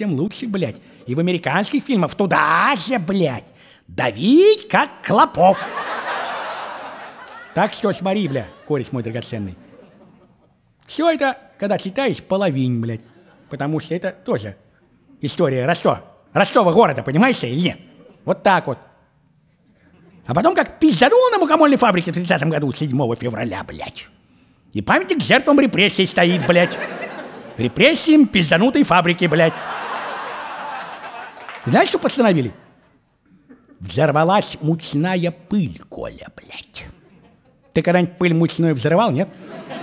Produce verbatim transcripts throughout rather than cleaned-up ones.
тем лучше, блядь. И в американских фильмах туда же, блядь. Давить, как клопов. Так что смотри, бля, кореш мой драгоценный. Все это, когда читаешь, половинь, блядь. Потому что это тоже история Ростова. Ростова города, понимаешь, или нет? Вот так вот. А потом как пиздануло на мукомольной фабрике в тридцатом году, седьмого февраля, блядь. И памятник жертвам репрессий стоит, блядь. Репрессиям пизданутой фабрики, блядь. Знаешь, что постановили? Взорвалась мучная пыль, Коля, блядь. Ты когда-нибудь пыль мучную взрывал, нет?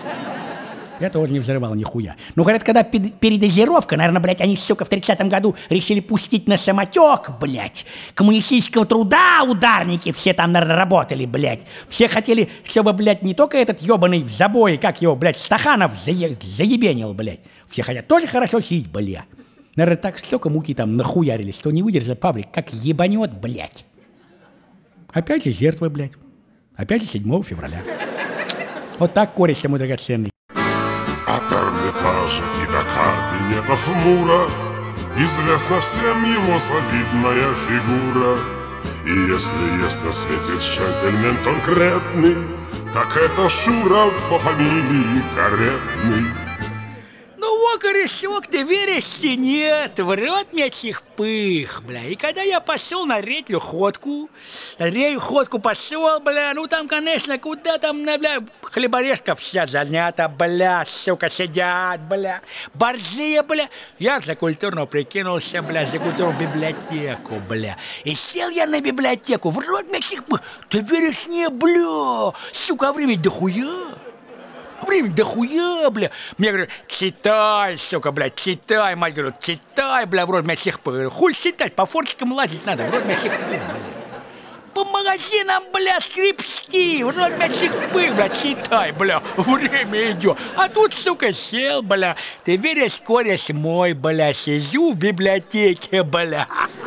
Я тоже не взрывал нихуя. Ну, говорят, когда передозировка, наверное, блядь, они, сука, в тридцатом году решили пустить на самотек, блядь. Коммунистического труда ударники все там, наверное, работали, блядь. Все хотели, чтобы, блядь, не только этот ебаный в забое, как его, блядь, Стаханов зае... заебенил, блядь. Все хотят тоже хорошо сидеть, блядь. Наверное, так столько муки там нахуярили, что не выдержит фабрик, как ебанет, блядь. Опять же жертвы, блядь. Опять же седьмого февраля. Вот так, кореш-то мой драгоценный. От Эрмитажа и до кабинетов Мура известна всем его солидная фигура. И если есть на свете джентльмен конкретный, так это Шура по фамилии Каретный. Ну, во, корешок, ты веришь или нет? В рот мячих пых, бля. И когда я пошел на ретью ходку, на ретью ходку пошел, бля, ну там, конечно, куда там, бля, хлеборезка вся занята, бля, сука, сидят, бля, борзые, бля. Я за культурно прикинулся, бля, за культурную библиотеку, бля. И сел я на библиотеку, в рот мячих пых. Ты веришь, не, бля, сука, время дохуя. Время дохуя, бля. Мне говорят, читай, сука, блядь, читай. Мать говорит, читай, бля, в рот меня всех пых. Хуй читать, по фортикам лазить надо, в рот меня всех пых, бля. По магазинам, бля, скрипсти, в рот меня всех пых, бля, читай, бля. Время идет. А тут, сука, сел, бля. Ты веришь, кореш мой, бля, сижу в библиотеке, бля.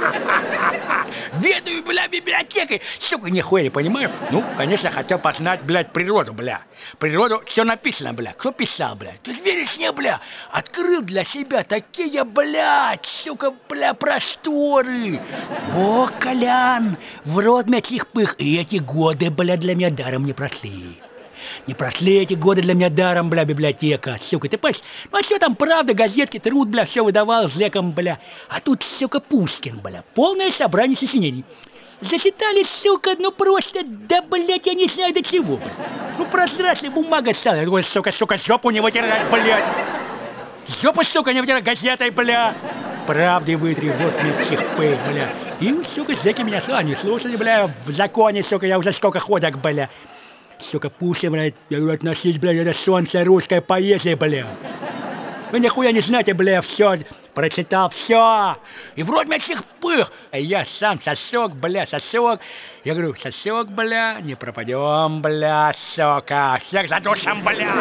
Ведаю, бля, библиотекой. Сука, нихуя не понимаю. Ну, конечно, хотел познать, блядь, природу, бля. Природу, все написано, бля. Кто писал, бля? Ты веришь, не, бля? Открыл для себя такие, блядь, сука, бля, просторы. О, Колян, в рот мячих пых. И эти годы, бля, для меня даром не прошли. Не прошли эти годы для меня даром, бля, библиотека, сука, ты понимаешь? Ну а что там, правда, газетки, труд, бля, все выдавал зэкам, бля. А тут, сука, Пушкин, бля, полное собрание сочинений. Зачитали, сука, ну просто, да, блядь, я не знаю до чего, бля. Ну прозрачная бумага стала, я думаю, сука, сука, жопу не вытирать, блядь. Жопу, сука, не вытирать газетой, бля. Правды вытри, вот мячих пых, бля. И, сука, зэки меня а, не слушали, бля, в законе, сука, я уже сколько ходок, бля. Сука, Пушкин, блядь, я говорю, относись, блядь, это солнце русской поэзии, бля. Вы нихуя не знаете, бля, все, прочитал все. И вроде мячих пых. А я сам сосок, бля, сосок. Я говорю, сосок, бля, не пропадем, бля, сука. Всех задушим, бля.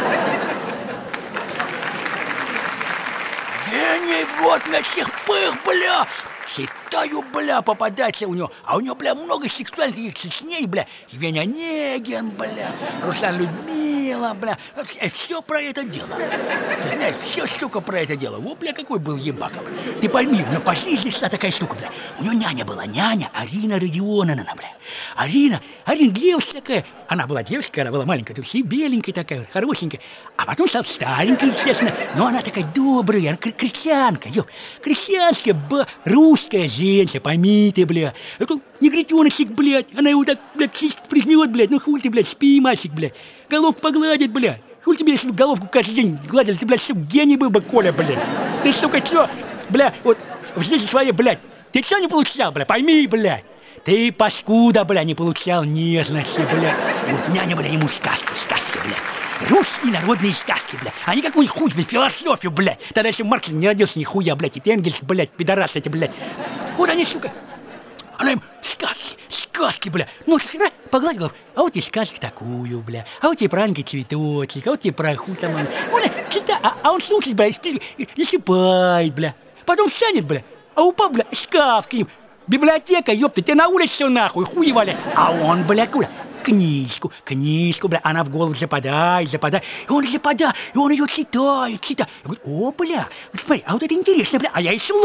Гений, вот мячих пых, бля. Читаю, бля, попадается у него. А у него, бля, много сексуальных сочинений, бля. Евгений Онегин, бля, Руслан Людмила, бля. Все про это дело. Ты знаешь, все штука про это дело. Во, бля, какой был ебака. Ты пойми, у него по жизни шла такая штука, бля. У него няня была, няня Арина Родионовна, бля. Арина, Арина девочка такая. Она была девочка, она была маленькая, то есть беленькая такая, хорошенькая. А потом стала старенькая, естественно. Но она такая добрая, она крестьянка, ёп. Крестьянская, ба, русская женщина, пойми ты, бля. Это негритеночек, блядь. Она его так, блядь, прижмет, блядь. Ну хуй ты, блядь, спи, мальчик, блядь. Головку погладит, блядь. Хуй тебе, если бы головку каждый день гладили, ты, блядь, сука, гений был бы, Коля, блядь. Ты, сука, чё, бля, вот в жизни своей, блядь, ты чё не получал, бля, пойми, блядь. Ты, паскуда, бля, не получал нежности, бля. И вот няня, бля, ему сказки, сказки, бля. Русские народные сказки, бля. А не какую-нибудь хуй, блядь, философию, блядь. Тогда еще Маркс не родился, нихуя, блядь. И Энгельс, блядь, пидорас эти, блядь. Вот они, сука. Она им сказки, сказки, бля. Ну, ты погладила, а вот и сказки такую, бля. А вот и праздники цветочек, а вот и про хуй там. Он, читай, а, а он слушает, бля, и засыпает, бля. Потом встанет, бля, а упал, бля, шкаф к ним. Библиотека, ёпта, тебе на улице нахуй, хуй валя. А он, бля, куда? Книжку, книжку, бля, она в голову западает, западает. И он западает, и он ее читает, читает. Я говорю, о, бля, смотри, а вот это интересно, бля, а я еще